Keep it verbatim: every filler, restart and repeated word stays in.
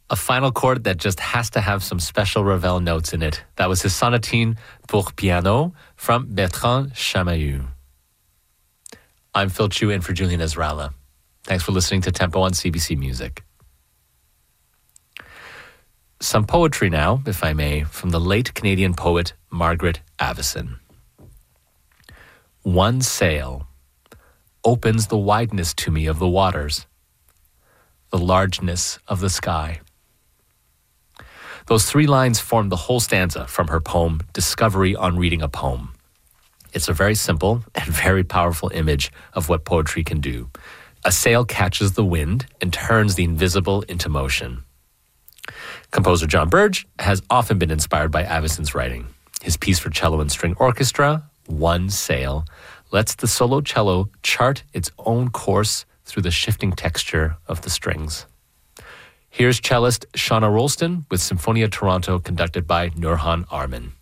a final chord that just has to have some special Ravel notes in it. That was his sonatine pour piano from Bertrand Chamayou. I'm Phil Chu in for Julian Ezralla. Thanks for listening to Tempo on C B C Music. Some poetry now, if I may, from the late Canadian poet Margaret Avison. One sail opens the wideness to me of the waters, the largeness of the sky. Those three lines form the whole stanza from her poem, Discovery on Reading a Poem. It's a very simple and very powerful image of what poetry can do. A sail catches the wind and turns the invisible into motion. Composer John Burge has often been inspired by Avison's writing. His piece for cello and string orchestra, One Sail, lets the solo cello chart its own course through the shifting texture of the strings. Here's cellist Shauna Rolston with Symphonia Toronto conducted by Nurhan Arman.